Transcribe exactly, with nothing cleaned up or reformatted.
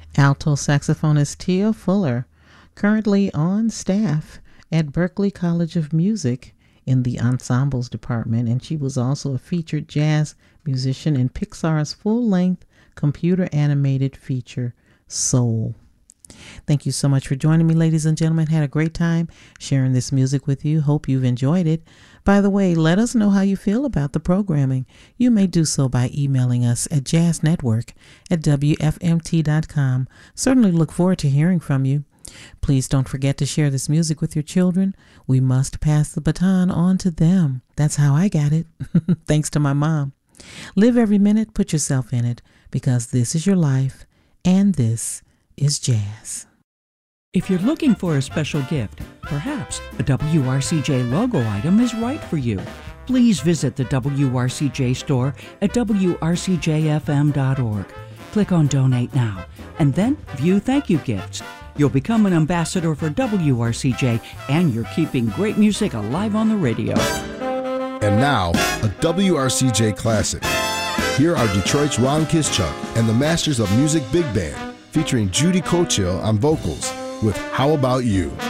Alto saxophonist Tia Fuller, currently on staff at Berklee College of Music in the ensembles department, and she was also a featured jazz musician in Pixar's full-length computer-animated feature, Soul. Thank you so much for joining me, ladies and gentlemen. Had a great time sharing this music with you. Hope you've enjoyed it. By the way, let us know how you feel about the programming. You may do so by emailing us at jazznetwork at w f m t dot com. Certainly look forward to hearing from you. Please don't forget to share this music with your children. We must pass the baton on to them. That's how I got it. Thanks to my mom. Live every minute, put yourself in it, because this is your life, and this is jazz. If you're looking for a special gift, perhaps a W R C J logo item is right for you. Please visit the W R C J store at w r c j f m dot org. Click on Donate Now, and then view thank you gifts. You'll become an ambassador for W R C J, and you're keeping great music alive on the radio. And now, a W R C J classic. Here are Detroit's Ron Kischuk and the Masters of Music Big Band, featuring Judy Cochill on vocals with How About You?